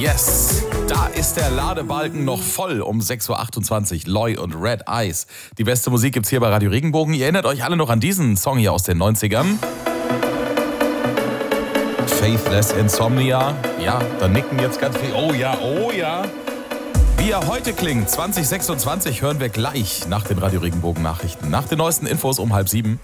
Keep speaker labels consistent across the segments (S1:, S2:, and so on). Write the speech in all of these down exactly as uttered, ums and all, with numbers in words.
S1: Yes, da ist der Ladebalken noch voll um sechs Uhr achtundzwanzig. Loy und Red Eyes. Die beste Musik gibt's hier bei Radio Regenbogen. Ihr erinnert euch alle noch an diesen Song hier aus den neunzigern? Faithless Insomnia. Ja, da nicken jetzt ganz viel. Oh ja, oh ja. Wie er heute klingt, zwanzig sechsundzwanzig, hören wir gleich nach den Radio Regenbogen Nachrichten. Nach den neuesten Infos um halb sieben.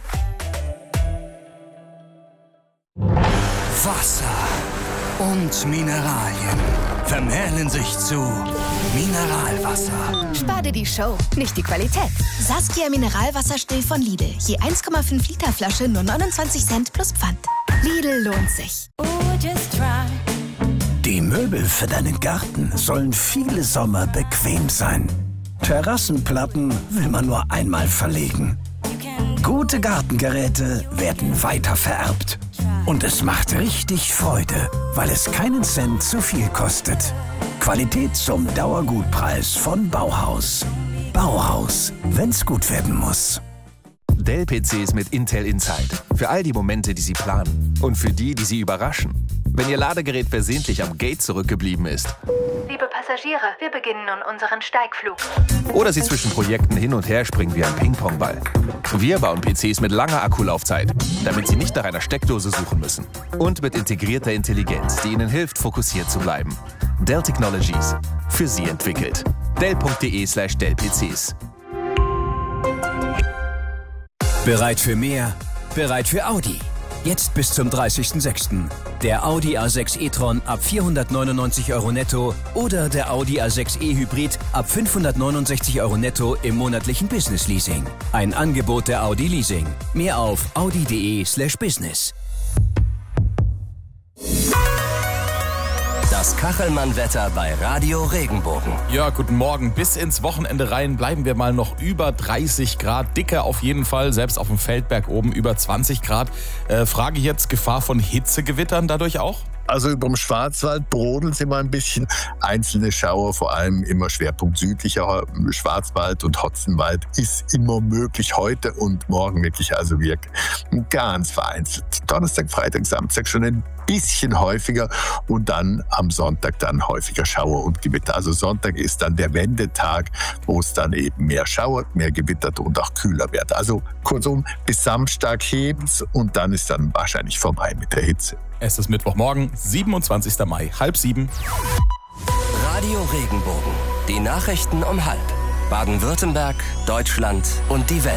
S2: Wasser und Mineralien vermählen sich zu Mineralwasser.
S3: Spar dir die Show, nicht die Qualität. Saskia Mineralwasserstill von Lidl. Je eins Komma fünf Liter Flasche nur neunundzwanzig Cent plus Pfand. Lidl lohnt sich.
S2: Die Möbel für deinen Garten sollen viele Sommer bequem sein. Terrassenplatten will man nur einmal verlegen. Gute Gartengeräte werden weiter vererbt. Und es macht richtig Freude, weil es keinen Cent zu viel kostet. Qualität zum Dauergutpreis von Bauhaus. Bauhaus, wenn's gut werden muss.
S4: Dell-P Cs mit Intel Inside. Für all die Momente, die Sie planen. Und für die, die Sie überraschen. Wenn Ihr Ladegerät versehentlich am Gate zurückgeblieben ist.
S3: Liebe Passagiere, wir beginnen nun unseren Steigflug.
S4: Oder Sie zwischen Projekten hin und her springen wie ein Ping-Pong-Ball. Wir bauen P Cs mit langer Akkulaufzeit, damit Sie nicht nach einer Steckdose suchen müssen. Und mit integrierter Intelligenz, die Ihnen hilft, fokussiert zu bleiben. Dell Technologies. Für Sie entwickelt. Dell.de slash Dell-PCs.
S2: Bereit für mehr? Bereit für Audi. Jetzt bis zum dreißigsten sechsten Der Audi A sechs e-tron ab vierhundertneunundneunzig Euro netto oder der Audi A sechs e-Hybrid ab fünfhundertneunundsechzig Euro netto im monatlichen Business-Leasing. Ein Angebot der Audi Leasing. Mehr auf audi.de slash business.
S5: Das Kachelmann-Wetter bei Radio Regenbogen.
S1: Ja, guten Morgen. Bis ins Wochenende rein bleiben wir mal noch über dreißig Grad. Dicker auf jeden Fall, selbst auf dem Feldberg oben über zwanzig Grad. Äh, Frage jetzt, Gefahr von Hitzegewittern dadurch auch?
S6: Also über dem Schwarzwald brodeln sie mal ein bisschen. Einzelne Schauer, vor allem immer Schwerpunkt südlicher Schwarzwald und Hotzenwald, ist immer möglich heute und morgen wirklich also wirklich ganz vereinzelt. Donnerstag, Freitag, Samstag schon ein bisschen häufiger und dann am Sonntag dann häufiger Schauer und Gewitter. Also Sonntag ist dann der Wendetag, wo es dann eben mehr schauert, mehr gewittert und auch kühler wird. Also kurzum, bis Samstag hebt's und dann ist dann wahrscheinlich vorbei mit der Hitze.
S1: Es ist Mittwochmorgen, siebenundzwanzigster Mai, halb sieben.
S5: Radio Regenbogen. Die Nachrichten um halb. Baden-Württemberg, Deutschland und die Welt.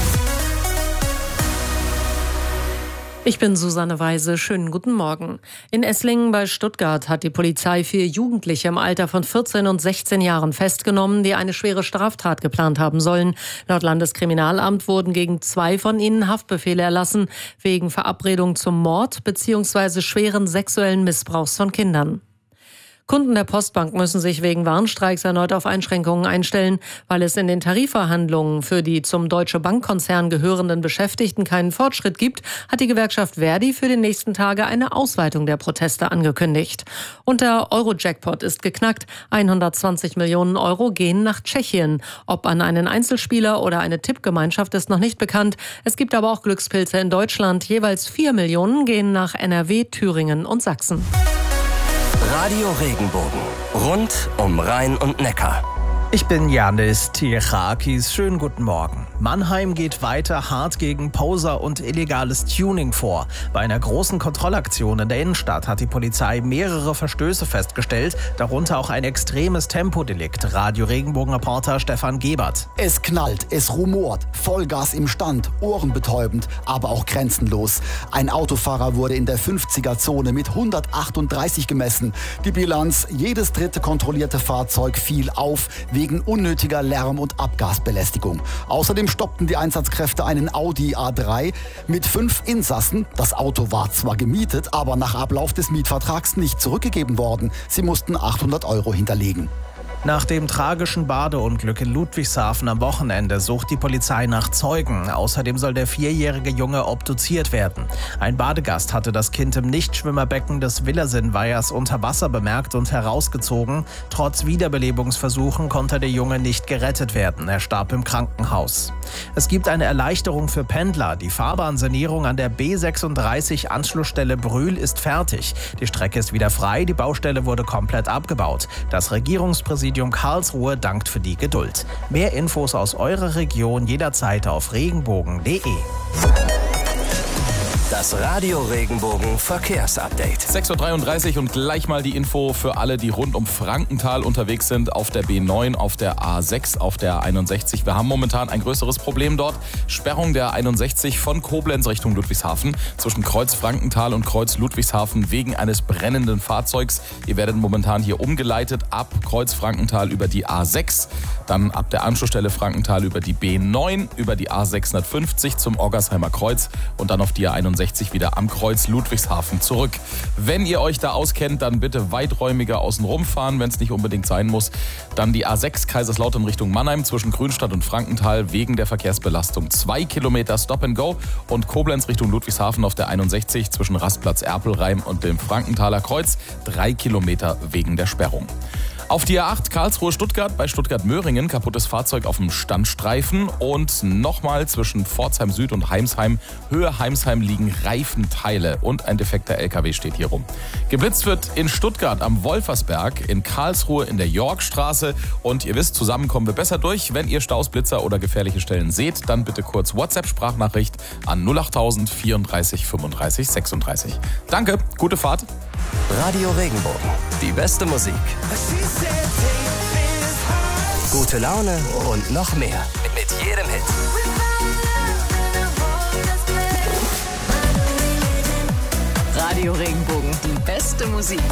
S7: Ich bin Susanne Weise. Schönen guten Morgen. In Esslingen bei Stuttgart hat die Polizei vier Jugendliche im Alter von vierzehn und sechzehn Jahren festgenommen, die eine schwere Straftat geplant haben sollen. Laut Landeskriminalamt wurden gegen zwei von ihnen Haftbefehle erlassen, wegen Verabredung zum Mord bzw. schweren sexuellen Missbrauchs von Kindern. Kunden der Postbank müssen sich wegen Warnstreiks erneut auf Einschränkungen einstellen. Weil es in den Tarifverhandlungen für die zum Deutsche Bank-Konzern gehörenden Beschäftigten keinen Fortschritt gibt, hat die Gewerkschaft Verdi für die nächsten Tage eine Ausweitung der Proteste angekündigt. Und der Euro-Jackpot ist geknackt. hundertzwanzig Millionen Euro gehen nach Tschechien. Ob an einen Einzelspieler oder eine Tippgemeinschaft ist noch nicht bekannt. Es gibt aber auch Glückspilze in Deutschland. Jeweils vier Millionen gehen nach N R W, Thüringen und Sachsen.
S5: Radio Regenbogen. Rund um Rhein und Neckar.
S8: Ich bin Janis Tiechakis. Schönen guten Morgen. Mannheim geht weiter hart gegen Poser und illegales Tuning vor. Bei einer großen Kontrollaktion in der Innenstadt hat die Polizei mehrere Verstöße festgestellt, darunter auch ein extremes Tempodelikt. Radio Regenbogen-Reporter Stefan Gebert.
S9: Es knallt, es rumort, Vollgas im Stand, ohrenbetäubend, aber auch grenzenlos. Ein Autofahrer wurde in der fünfziger-Zone mit hundertachtunddreißig gemessen. Die Bilanz, jedes dritte kontrollierte Fahrzeug fiel auf, wegen unnötiger Lärm- und Abgasbelästigung. Außerdem stoppten die Einsatzkräfte einen Audi A drei mit fünf Insassen. Das Auto war zwar gemietet, aber nach Ablauf des Mietvertrags nicht zurückgegeben worden. Sie mussten achthundert Euro hinterlegen.
S8: Nach dem tragischen Badeunglück in Ludwigshafen am Wochenende sucht die Polizei nach Zeugen. Außerdem soll der vierjährige Junge obduziert werden. Ein Badegast hatte das Kind im Nichtschwimmerbecken des Willersinnweihers unter Wasser bemerkt und herausgezogen. Trotz Wiederbelebungsversuchen konnte der Junge nicht gerettet werden. Er starb im Krankenhaus. Es gibt eine Erleichterung für Pendler. Die Fahrbahnsanierung an der B sechsunddreißig Anschlussstelle Brühl ist fertig. Die Strecke ist wieder frei, die Baustelle wurde komplett abgebaut. Das Regierungspräsidium Karlsruhe dankt für die Geduld. Mehr Infos aus eurer Region jederzeit auf regenbogen punkt de.
S5: Das Radio Regenbogen Verkehrsupdate.
S1: sechs Uhr dreiunddreißig und gleich mal die Info für alle, die rund um Frankenthal unterwegs sind, auf der B neun, auf der A sechs, auf der einundsechzig. Wir haben momentan ein größeres Problem dort. Sperrung der einundsechzig von Koblenz Richtung Ludwigshafen zwischen Kreuz Frankenthal und Kreuz Ludwigshafen wegen eines brennenden Fahrzeugs. Ihr werdet momentan hier umgeleitet ab Kreuz Frankenthal über die A sechs, dann ab der Anschlussstelle Frankenthal über die B neun, über die A sechshundertfünfzig zum Oggersheimer Kreuz und dann auf die A einundsechzig wieder am Kreuz Ludwigshafen zurück. Wenn ihr euch da auskennt, dann bitte weiträumiger außen rumfahren, wenn es nicht unbedingt sein muss. Dann die A sechs Kaiserslautern Richtung Mannheim zwischen Grünstadt und Frankenthal wegen der Verkehrsbelastung zwei Kilometer Stop and Go und Koblenz Richtung Ludwigshafen auf der einundsechzig zwischen Rastplatz Erpelreim und dem Frankenthaler Kreuz drei Kilometer wegen der Sperrung. Auf die A acht Karlsruhe-Stuttgart bei Stuttgart-Möhringen kaputtes Fahrzeug auf dem Standstreifen und nochmal zwischen Pforzheim Süd und Heimsheim, Höhe Heimsheim liegen Reifenteile und ein defekter L K W steht hier rum. Geblitzt wird in Stuttgart am Wolfersberg, in Karlsruhe in der Yorkstraße und ihr wisst, zusammen kommen wir besser durch. Wenn ihr Staus, Blitzer oder gefährliche Stellen seht, dann bitte kurz WhatsApp-Sprachnachricht an null achttausend vierunddreißig fünfunddreißig sechsunddreißig. Danke, gute Fahrt.
S5: Radio Regenbogen, die beste Musik. Gute Laune und noch mehr. Mit jedem Hit.
S10: Radio Regenbogen, die beste Musik.